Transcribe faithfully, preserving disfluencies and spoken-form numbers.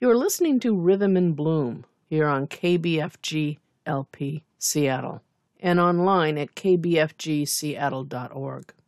You're listening to Rhythm and Bloom here on K B F G L P Seattle and online at k b f g seattle dot org.